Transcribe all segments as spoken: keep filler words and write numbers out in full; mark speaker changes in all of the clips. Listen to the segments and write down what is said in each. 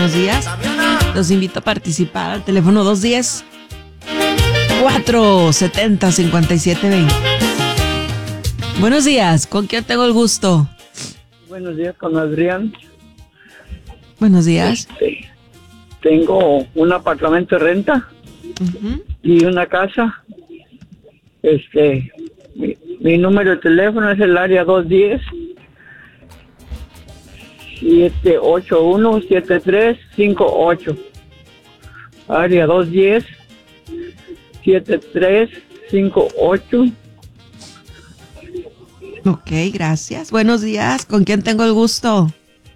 Speaker 1: buenos días. Los invito a participar al teléfono dos uno cero, cuatro siete cero, cinco siete dos cero. Buenos días, ¿con quién tengo el gusto?
Speaker 2: Buenos días, con Adrián.
Speaker 1: Buenos días.
Speaker 2: Este, tengo un apartamento de renta uh-huh. y una casa. Este, mi, mi número de teléfono es el área dos uno cero, siete ocho uno, siete tres cinco ocho. Área dos uno cero, siete tres cinco ocho.
Speaker 1: Ok, gracias. Buenos días. ¿Con quién tengo el gusto?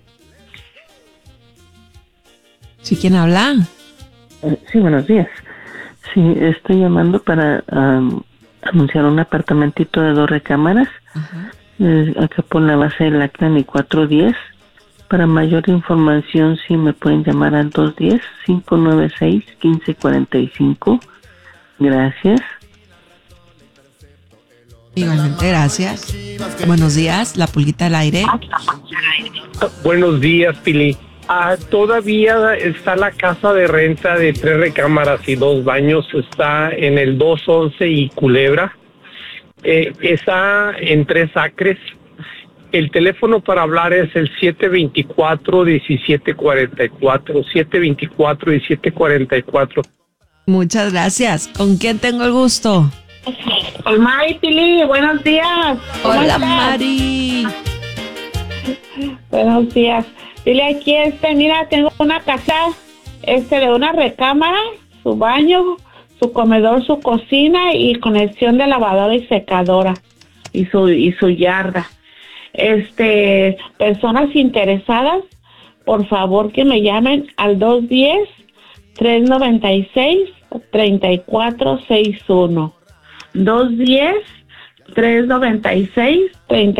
Speaker 1: ¿Sí, quién habla?
Speaker 3: Uh, sí, buenos días. Sí, estoy llamando para um, anunciar un apartamentito de dos recámaras. Uh-huh. Eh, acá por la base de la Clani cuatro diez. Para mayor información, sí me pueden llamar al dos uno cero, cinco nueve seis, uno cinco cuatro cinco. Gracias.
Speaker 1: Igualmente, gracias. Buenos días, la pulguita al aire.
Speaker 4: Buenos días, Pili. Ah, todavía está la casa de renta de tres recámaras y dos baños. Está en el dos once y Culebra. Eh, está en Tres Acres. El teléfono para hablar es el siete dos cuatro, uno siete cuatro cuatro. siete dos cuatro, uno siete cuatro cuatro.
Speaker 1: Muchas gracias. ¿Con quién tengo el gusto?
Speaker 5: Hola, Mari, Pili, buenos días.
Speaker 1: Hola, estás? Mari.
Speaker 5: Buenos días. Pili, aquí este, mira, tengo una casa, este, de una recámara, su baño, su comedor, su cocina y conexión de lavadora y secadora y su y su yarda. Este, personas interesadas, por favor que me llamen al dos uno cero, tres nueve seis, tres cuatro seis uno. dos uno cero, tres nueve seis, tres